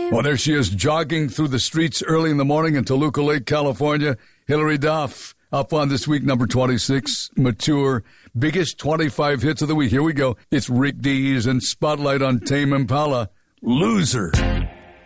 Well, there she is, jogging through the streets early in the morning in Toluca Lake, California. Hilary Duff, up on this week, number 26, Mature, biggest 25 hits of the week. Here we go. It's Rick Dees and Spotlight on Tame Impala, Loser.